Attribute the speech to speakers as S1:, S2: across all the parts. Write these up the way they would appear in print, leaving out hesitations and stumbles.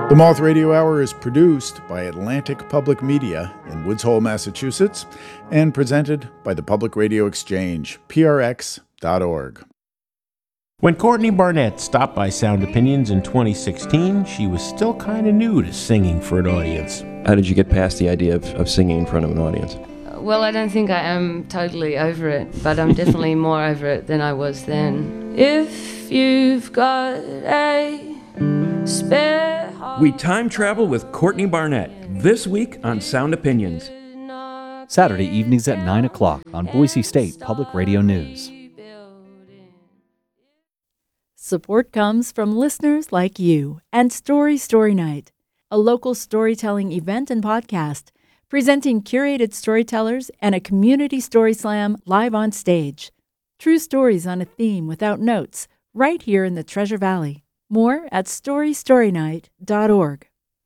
S1: The Moth Radio Hour is produced by Atlantic Public Media in Woods Hole, Massachusetts, and presented by the Public Radio Exchange, prx.org.
S2: When Courtney Barnett stopped by Sound Opinions in 2016, she was still kind of new to singing for an audience.
S3: How did you get past the idea of singing in front of an audience?
S4: Well, I don't think I am totally over it, but I'm definitely more over it than I was then. If you've got a spare heart...
S5: We time travel with Courtney Barnett this week on Sound Opinions.
S6: Saturday evenings at 9 o'clock on Boise State Public Radio News.
S7: Support comes from listeners like you and Story Night, a local storytelling event and podcast presenting curated storytellers and a community story slam live on stage. True stories on a theme without notes, right here in the Treasure Valley. More at storystorynight.org.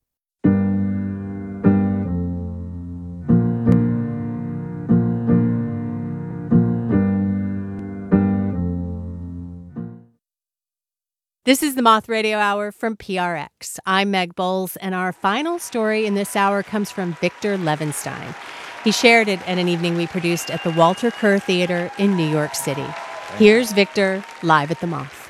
S8: This is the Moth Radio Hour from PRX. I'm Meg Bowles, and our final story in this hour comes from Victor Levenstein. He shared it at an evening we produced at the Walter Kerr Theater in New York City. Here's Victor live at the Moth.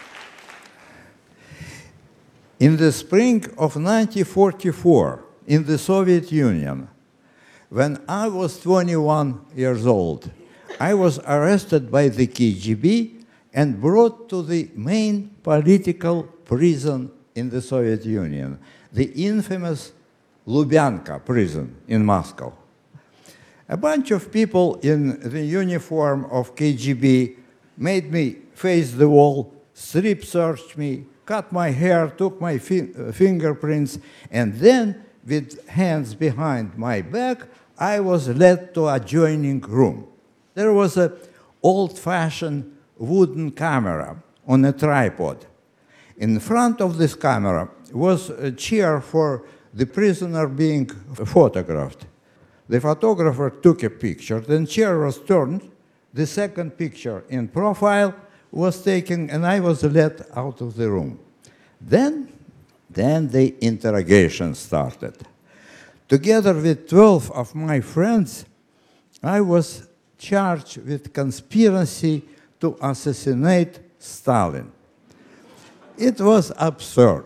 S9: In the spring of 1944, in the Soviet Union, when I was 21 years old, I was arrested by the KGB and brought to the main political prison in the Soviet Union, the infamous Lubyanka prison in Moscow. A bunch of people in the uniform of KGB made me face the wall, strip searched me, cut my hair, took my fingerprints, and then, with hands behind my back, I was led to an adjoining room. There was an old-fashioned wooden camera on a tripod. In front of this camera was a chair for the prisoner being photographed. The photographer took a picture, then chair was turned, the second picture in profile was taken, and I was let out of the room. Then the interrogation started. Together with 12 of my friends, I was charged with conspiracy to assassinate Stalin. It was absurd.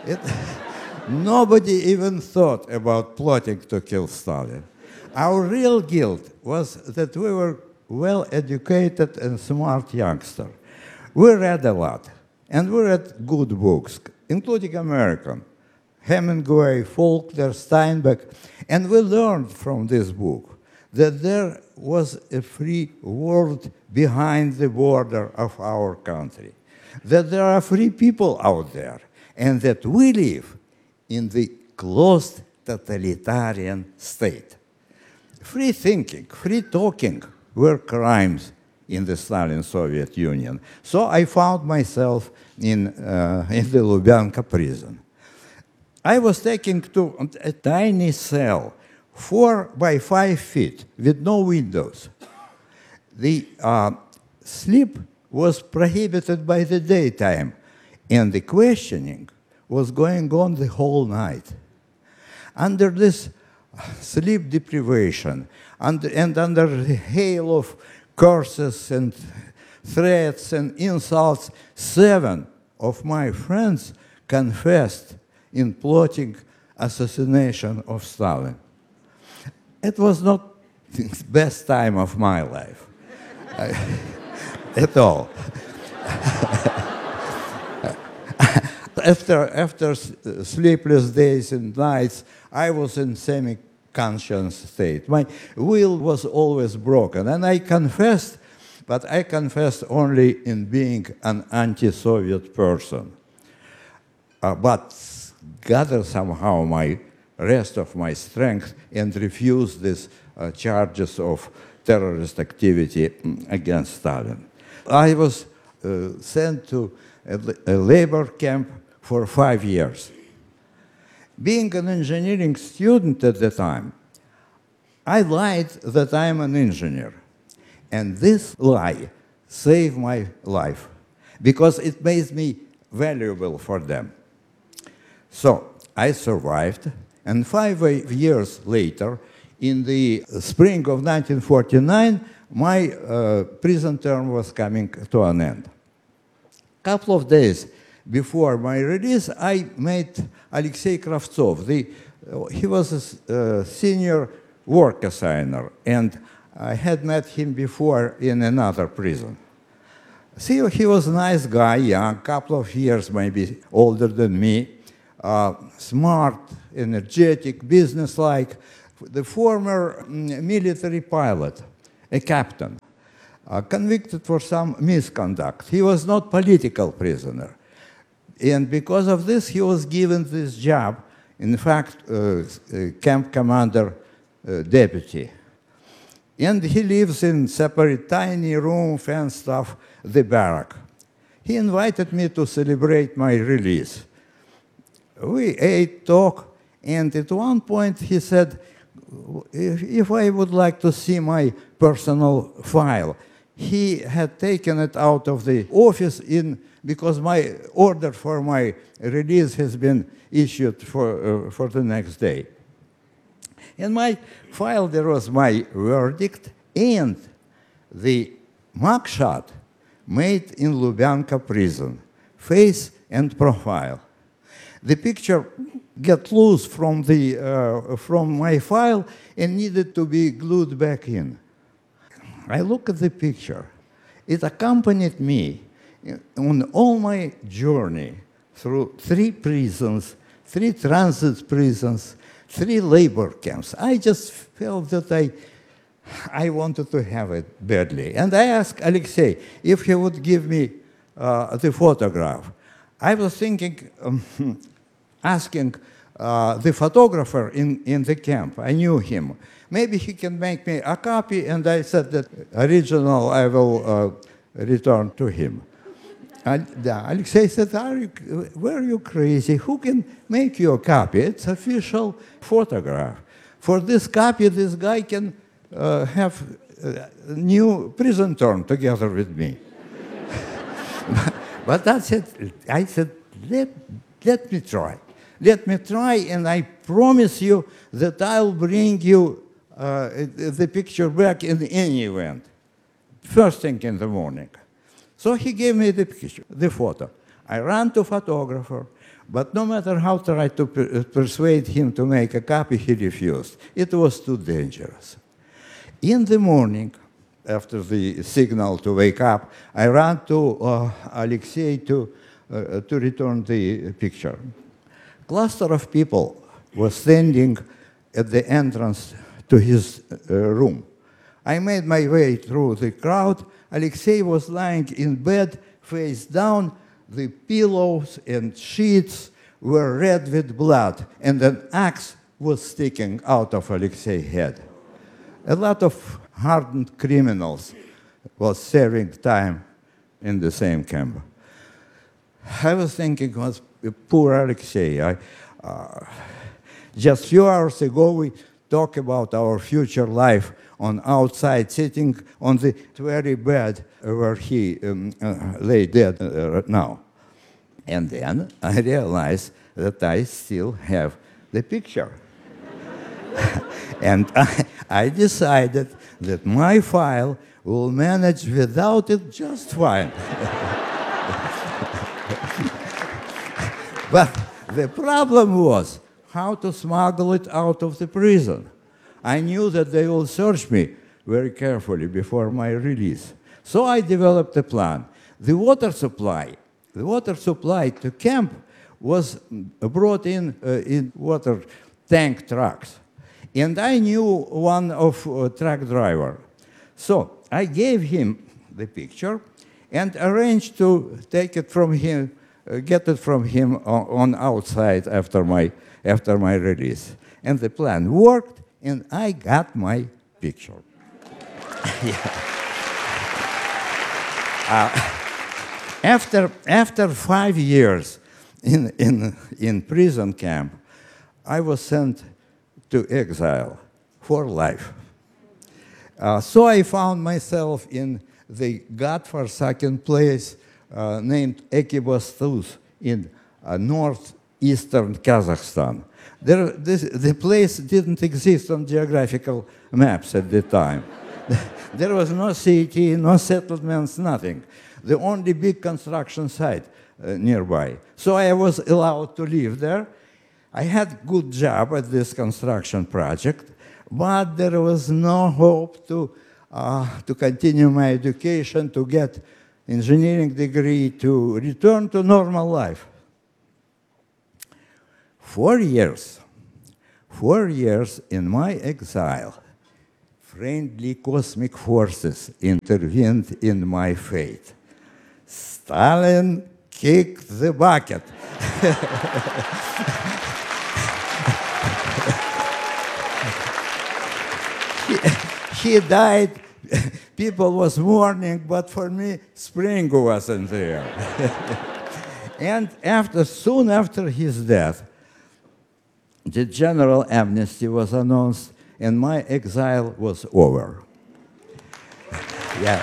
S9: Nobody even thought about plotting to kill Stalin. Our real guilt was that we were well-educated and smart youngsters. We read a lot, and we read good books, including American, Hemingway, Faulkner, Steinbeck, and we learned from this book that there was a free world behind the border of our country, that there are free people out there, and that we live in the closed totalitarian state. Free thinking, free talking were crimes in the Stalin Soviet Union. So I found myself in the Lubyanka prison. I was taken to a tiny cell, 4 by 5 feet, with no windows. The sleep was prohibited by the daytime, and the questioning was going on the whole night. Under this sleep deprivation, and under the hail of curses and threats and insults, 7 of my friends confessed in plotting assassination of Stalin. It was not the best time of my life at all. After sleepless days and nights, I was in semi-conscious state. My will was always broken, and I confessed, but I confessed only in being an anti-Soviet person. But gathered somehow my rest of my strength and refused these charges of terrorist activity against Stalin. I was sent to a labor camp for 5 years. Being an engineering student at the time, I lied that I'm an engineer. And this lie saved my life because it made me valuable for them. So I survived, and 5 years later, in the spring of 1949, my prison term was coming to an end. A couple of days before my release, I met Alexei Kravtsov. He was a senior work assigner, and I had met him before in another prison. See, he was a nice guy, young, couple of years maybe older than me, smart, energetic, businesslike, the former military pilot, a captain, convicted for some misconduct. He was not political prisoner. And because of this, he was given this job, in fact, camp commander deputy. And he lives in separate tiny room, fenced off the barrack. He invited me to celebrate my release. We ate, talked, and at one point he said, if I would like to see my personal file. He had taken it out of the office because my order for my release has been issued for the next day. In my file, there was my verdict and the mugshot made in Lubyanka prison, face and profile. The picture got loose from my file and needed to be glued back in. I look at the picture. It accompanied me on all my journey through 3 prisons, 3 transit prisons, 3 labor camps. I just felt that I wanted to have it badly. And I asked Alexei if he would give me the photograph. I was thinking, asking the photographer in the camp. I knew him. Maybe he can make me a copy, and I said that original I will return to him. And Alexei said, were you crazy? Who can make you a copy? It's official photograph. For this copy, this guy can have a new prison term together with me. But that's it. I said, let me try. Let me try, and I promise you that I'll bring you the picture back in any event, first thing in the morning. So he gave me the picture, the photo. I ran to photographer, but no matter how I tried to persuade him to make a copy, he refused. It was too dangerous. In the morning, after the signal to wake up, I ran to Alexei to return the picture. Cluster of people was standing at the entrance to his room. I made my way through the crowd. Alexei was lying in bed, face down. The pillows and sheets were red with blood, and an axe was sticking out of Alexei's head. A lot of hardened criminals was serving time in the same camp. I was thinking, poor Alexei. Just a few hours ago, we talked about our future life on outside, sitting on the very bed where he lay dead now. And then I realized that I still have the picture. And I decided that my file will manage without it just fine. But the problem was how to smuggle it out of the prison. I knew that they will search me very carefully before my release. So I developed a plan. The water supply to camp was brought in water tank trucks. And I knew one of truck driver. So I gave him the picture and arranged to take it from him, get it from him on outside after my release. And the plan worked, and I got my picture. After 5 years in prison camp, I was sent to exile for life. So I found myself in the godforsaken place named Ekibastuz in eastern Kazakhstan. The place didn't exist on geographical maps at the time. There was no city, no settlements, nothing. The only big construction site nearby. So I was allowed to live there. I had a good job at this construction project, but there was no hope to continue my education, to get engineering degree, to return to normal life. 4 years in my exile, friendly cosmic forces intervened in my fate. Stalin kicked the bucket. He died. People was mourning, but for me, spring wasn't there. And soon after his death, the general amnesty was announced, and my exile was over. Yeah.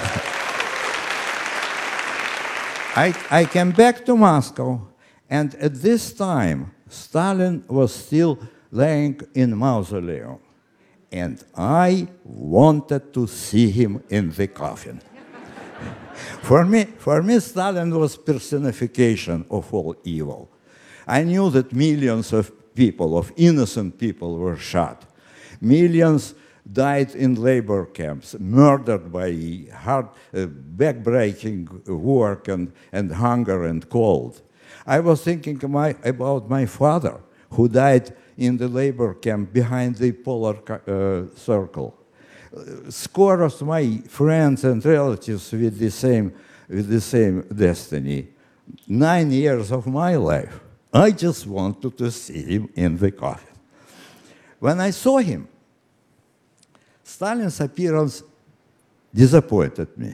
S9: I came back to Moscow, and at this time, Stalin was still laying in mausoleum, and I wanted to see him in the coffin. For me, Stalin was personification of all evil. I knew that millions of people, of innocent people, were shot. Millions died in labor camps, murdered by hard, back-breaking work and hunger and cold. I was thinking about my father, who died in the labor camp behind the polar circle. Score of my friends and relatives with the same destiny. 9 years of my life, I just wanted to see him in the coffin. When I saw him, Stalin's appearance disappointed me.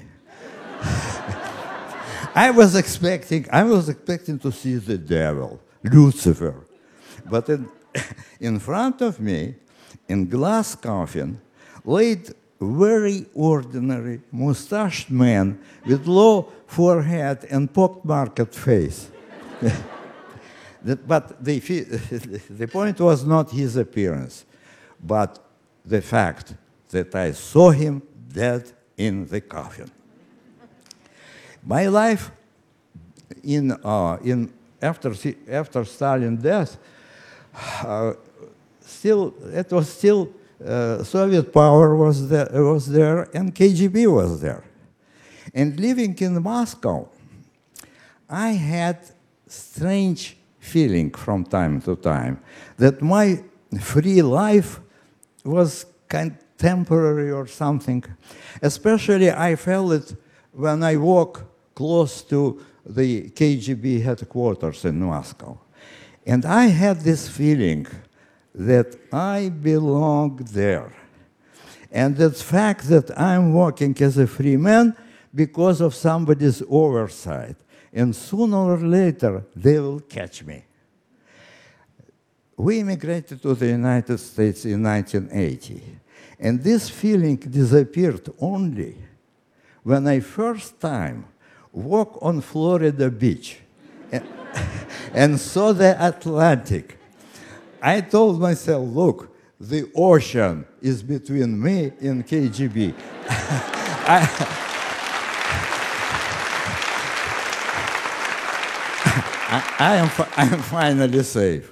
S9: I was expecting to see the devil, Lucifer. But in front of me, in glass coffin, laid very ordinary mustached man with low forehead and pockmarked face. But the point was not his appearance, but the fact that I saw him dead in the coffin. My life after Stalin's death, Soviet power was there and KGB was there. And living in Moscow, I had strange feeling from time to time that my free life was kind of temporary or something. Especially I felt it when I walk close to the KGB headquarters in Moscow. And I had this feeling that I belong there. And the fact that I'm working as a free man because of somebody's oversight. And sooner or later, they will catch me. We immigrated to the United States in 1980. And this feeling disappeared only when I first time walked on Florida Beach and saw the Atlantic. I told myself, look, the ocean is between me and KGB. I am finally safe.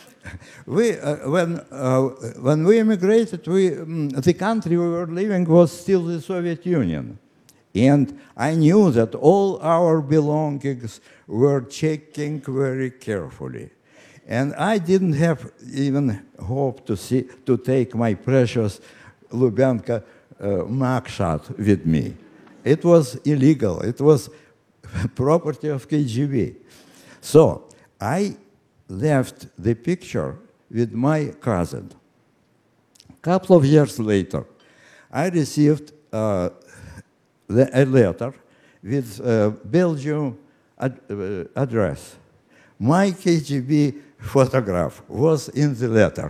S9: When we immigrated, the country we were living was still the Soviet Union. And I knew that all our belongings were checking very carefully. And I didn't have even hope to take my precious Lubyanka mugshot with me. It was illegal. It was property of KGB. So I left the picture with my cousin. A couple of years later, I received a letter with Belgium address. My KGB photograph was in the letter.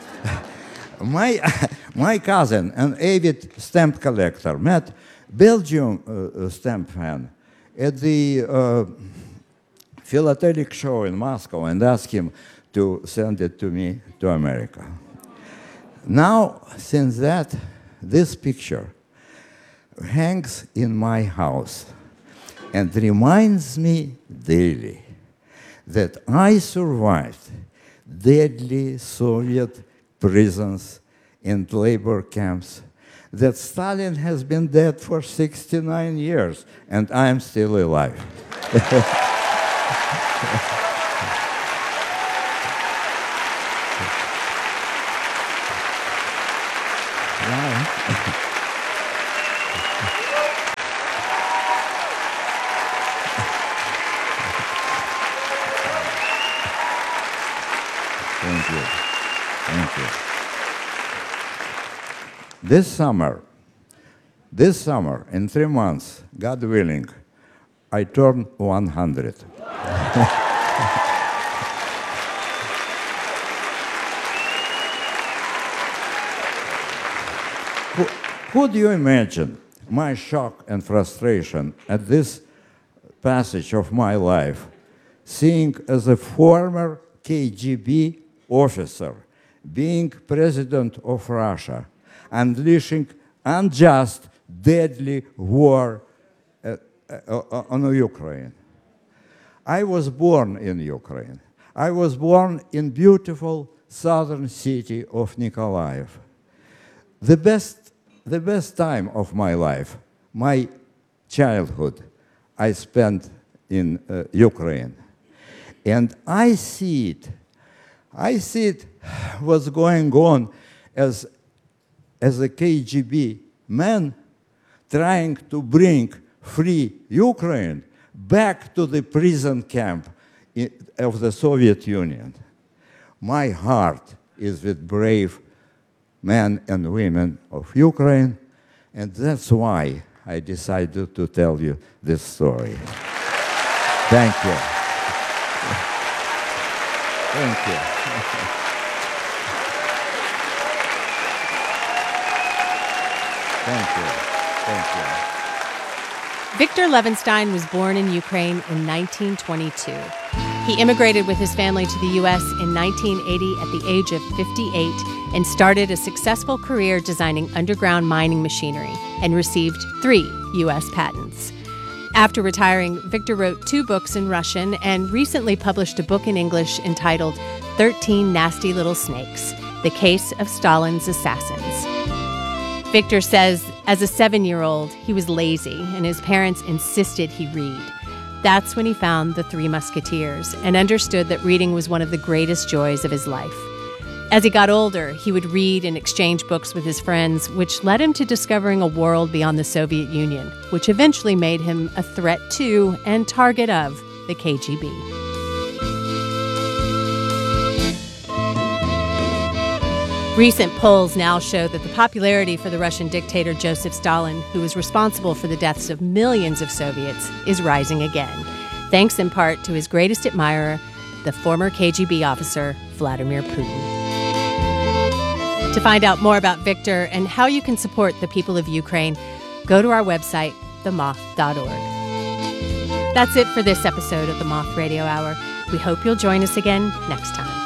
S9: My cousin, an avid stamp collector, met Belgium stamp fan at the philatelic show in Moscow and asked him to send it to me to America. Now, since that, this picture hangs in my house and reminds me daily that I survived deadly Soviet prisons and labor camps, that Stalin has been dead for 69 years, and I'm still alive. Thank you. Thank you. This summer, in 3 months, God willing, I turn 100. Could you imagine my shock and frustration at this passage of my life, seeing as a former KGB officer being president of Russia, unleashing unjust, deadly war on Ukraine? I was born in Ukraine. I was born in beautiful southern city of Nikolaev. The best time of my life, my childhood, I spent in Ukraine. And I see it what's going on as a KGB man trying to bring free Ukraine back to the prison camp of the Soviet Union. My heart is with brave men and women of Ukraine, and that's why I decided to tell you this story. Thank you. Thank you. Thank you. Thank you.
S8: Victor Levenstein was born in Ukraine in 1922. He immigrated with his family to the U.S. in 1980 at the age of 58 and started a successful career designing underground mining machinery and received 3 U.S. patents. After retiring, Victor wrote 2 books in Russian and recently published a book in English entitled 13 Nasty Little Snakes, The Case of Stalin's Assassins. Victor says as a 7-year-old, he was lazy and his parents insisted he read. That's when he found The Three Musketeers and understood that reading was one of the greatest joys of his life. As he got older, he would read and exchange books with his friends, which led him to discovering a world beyond the Soviet Union, which eventually made him a threat to and target of the KGB. Recent polls now show that the popularity for the Russian dictator Joseph Stalin, who was responsible for the deaths of millions of Soviets, is rising again, thanks in part to his greatest admirer, the former KGB officer, Vladimir Putin. To find out more about Victor and how you can support the people of Ukraine, go to our website, themoth.org. That's it for this episode of the Moth Radio Hour. We hope you'll join us again next time.